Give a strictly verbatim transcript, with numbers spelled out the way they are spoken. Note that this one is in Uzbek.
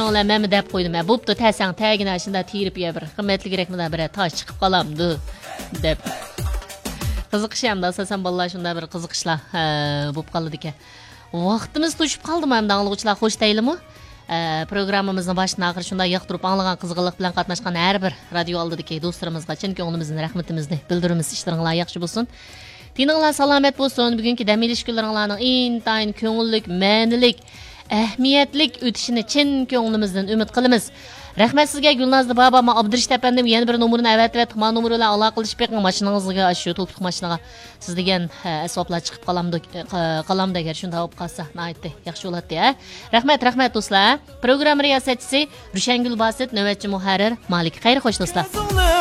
Deganlar men dep qo'ydim. Bo'pti, tasang tagini shunda terib ya bir. Qimmatli kerakmida bir tosh chiqib qolamdi deb. Qiziqish hamda asosan bolalar shunda bir qiziqishlar bo'lib qoldi ekan. Vaqtimiz to'shib qoldimi hamda anglovchilar xo'sh deylimi? Programmamizning boshidan oxir shunday yoqtirib anglagan qizg'inlik bilan qatnashgan har bir radio oldidagi do'stlarimizga chin ko'nglimizning rahmatimizni bildiramiz. Ishlaringlar yaxshi bo'lsin. Tininglar salomat bo'lsin. Bugungi dam olish kunlaringlarning intayin ko'ngillik, ma'nilik, ahamiyatlik o'tishini chin ko'nglimizdan umid qilamiz. Rahmat sizga Gulnazli baba, ma Abdurish tapandim yana bir nomerini avatib, tuma nomeri bilan aloqa qilishib beqing mashinangizga shu to'plik mashinaga siz degan asboblar chiqib qolamdi qolamda agar shunda olib qolsa, aytdi. Yaxshi bo'ladi ya. Rahmat, rahmat do'stlar. Program riyosatchisi Rushangul Basit, navbatchi muharrir Malik. Xayr xo'sh do'stlar.